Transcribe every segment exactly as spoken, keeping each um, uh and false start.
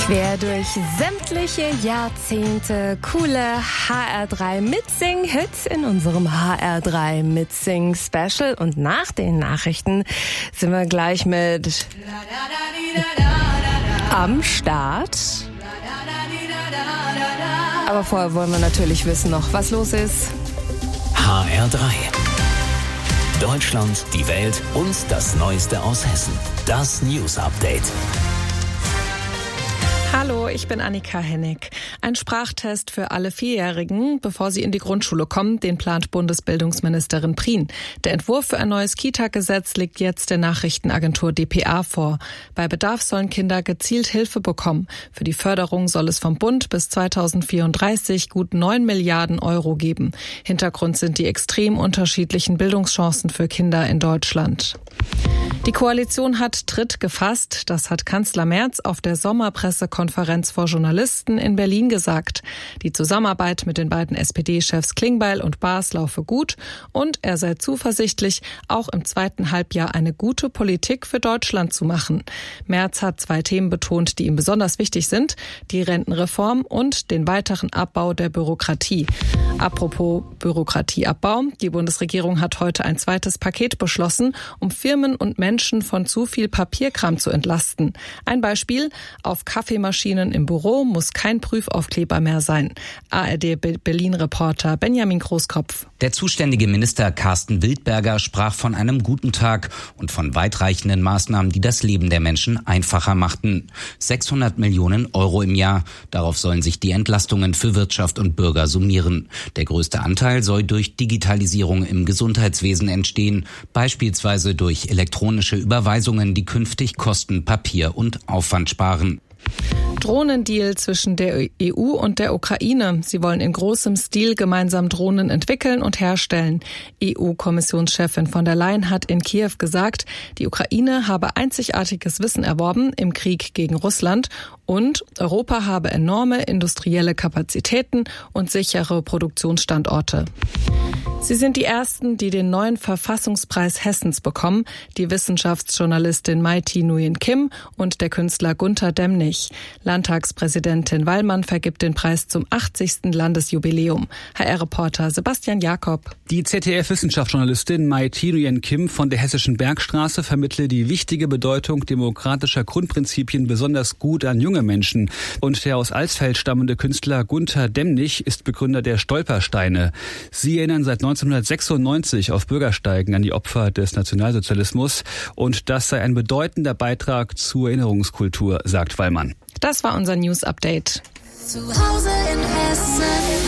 Quer durch sämtliche Jahrzehnte coole H R drei Mitsing-Hits in unserem H R drei Mitsing-Special. Und nach den Nachrichten sind wir gleich mit am Start. Aber vorher wollen wir natürlich wissen noch, was los ist. H R drei. Deutschland, die Welt und das Neueste aus Hessen. Das News Update. Hallo, ich bin Annika Hennig. Ein Sprachtest für alle Vierjährigen, bevor sie in die Grundschule kommen, den plant Bundesbildungsministerin Prien. Der Entwurf für ein neues Kita-Gesetz liegt jetzt der Nachrichtenagentur D P A vor. Bei Bedarf sollen Kinder gezielt Hilfe bekommen. Für die Förderung soll es vom Bund bis zweitausendvierunddreißig gut neun Milliarden Euro geben. Hintergrund sind die extrem unterschiedlichen Bildungschancen für Kinder in Deutschland. Die Koalition hat Tritt gefasst, das hat Kanzler Merz auf der Sommerpressekonferenz vor Journalisten in Berlin gesagt. Die Zusammenarbeit mit den beiden S P D-Chefs Klingbeil und Baas laufe gut und er sei zuversichtlich, auch im zweiten Halbjahr eine gute Politik für Deutschland zu machen. Merz hat zwei Themen betont, die ihm besonders wichtig sind, die Rentenreform und den weiteren Abbau der Bürokratie. Apropos Bürokratieabbau, die Bundesregierung hat heute ein zweites Paket beschlossen, um Firmen und Menschen von zu viel Papierkram zu entlasten. Ein Beispiel: Auf Kaffeemaschinen im Büro muss kein Prüfaufkleber mehr sein. A R D-Berlin-Reporter Benjamin Großkopf. Der zuständige Minister Carsten Wildberger sprach von einem guten Tag und von weitreichenden Maßnahmen, die das Leben der Menschen einfacher machten. sechshundert Millionen Euro im Jahr. Darauf sollen sich die Entlastungen für Wirtschaft und Bürger summieren. Der größte Anteil soll durch Digitalisierung im Gesundheitswesen entstehen, beispielsweise durch elektronische Überweisungen, die künftig Kosten, Papier und Aufwand sparen. Drohnendeal zwischen der E U und der Ukraine. Sie wollen in großem Stil gemeinsam Drohnen entwickeln und herstellen. E U-Kommissionschefin von der Leyen hat in Kiew gesagt, die Ukraine habe einzigartiges Wissen erworben im Krieg gegen Russland und Europa habe enorme industrielle Kapazitäten und sichere Produktionsstandorte. Sie sind die Ersten, die den neuen Verfassungspreis Hessens bekommen, die Wissenschaftsjournalistin Mai-Thi Nguyen Kim und der Künstler Gunter Demnig. Landtagspräsidentin Wallmann vergibt den Preis zum achtzigsten Landesjubiläum. H R-Reporter Sebastian Jakob. Die Z D F-Wissenschaftsjournalistin Mai-Thi Nguyen Kim von der Hessischen Bergstraße vermittle die wichtige Bedeutung demokratischer Grundprinzipien besonders gut an junge Menschen. Und der aus Alsfeld stammende Künstler Gunter Demnig ist Begründer der Stolpersteine. Sie erinnern seit neunzehnhundertsechsundneunzig auf Bürgersteigen an die Opfer des Nationalsozialismus. Und das sei ein bedeutender Beitrag zur Erinnerungskultur, sagt Wallmann. Das war unser News Update. Zu Hause in Hessen.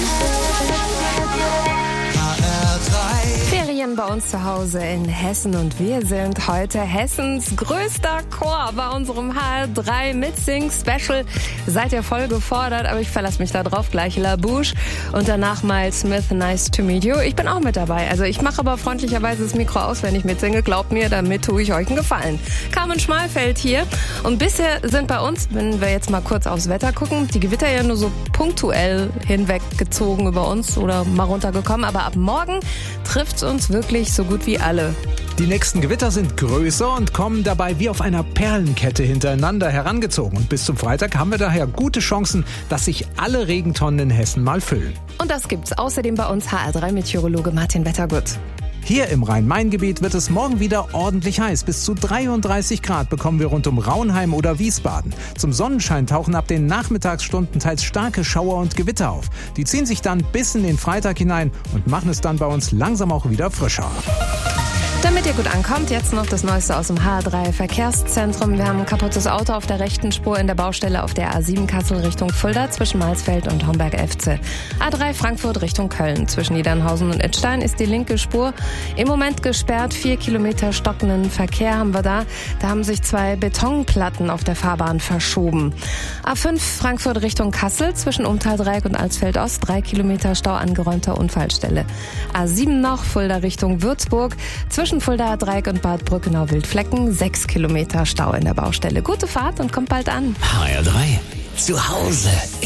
Ferien bei uns zu Hause in Hessen und wir sind heute Hessens größter Chor bei unserem H R drei Mitsing Special. Seid ihr voll gefordert, aber ich verlasse mich da drauf. Gleich La Bouche und danach Miles Smith, Nice to Meet You. Ich bin auch mit dabei. Also ich mache aber freundlicherweise das Mikro aus, wenn ich mitsinge. Glaubt mir, damit tue ich euch einen Gefallen. Carmen Schmalfeld hier und bisher sind bei uns, wenn wir jetzt mal kurz aufs Wetter gucken, die Gewitter ja nur so punktuell hinweggezogen über uns oder mal runtergekommen, aber ab morgen trifft's uns wirklich so gut wie alle. Die nächsten Gewitter sind größer und kommen dabei wie auf einer Perlenkette hintereinander herangezogen. Und bis zum Freitag haben wir daher gute Chancen, dass sich alle Regentonnen in Hessen mal füllen. Und das gibt's außerdem bei uns H R drei Meteorologe Martin Wettergut. Hier im Rhein-Main-Gebiet wird es morgen wieder ordentlich heiß. Bis zu dreiunddreißig Grad bekommen wir rund um Raunheim oder Wiesbaden. Zum Sonnenschein tauchen ab den Nachmittagsstunden teils starke Schauer und Gewitter auf. Die ziehen sich dann bis in den Freitag hinein und machen es dann bei uns langsam auch wieder frischer. Damit ihr gut ankommt, jetzt noch das Neueste aus dem H R drei Verkehrszentrum. Wir haben ein kaputtes Auto auf der rechten Spur in der Baustelle auf der A sieben Kassel Richtung Fulda zwischen Maisfeld und Homberg-Efze. A drei Frankfurt Richtung Köln. Zwischen Niedernhausen und Idstein ist die linke Spur im Moment gesperrt. Vier Kilometer stockenden Verkehr haben wir da. Da haben sich zwei Betonplatten auf der Fahrbahn verschoben. A fünf Frankfurt Richtung Kassel zwischen Umtaldreieck und Alsfeld Ost. Drei Kilometer Stau angeräumter Unfallstelle. A sieben noch Fulda Richtung Würzburg. Zwischen Fuldaer Dreieck und Bad Brückenau-Wildflecken sechs Kilometer Stau in der Baustelle. Gute Fahrt und kommt bald an. H R drei. Zu Hause.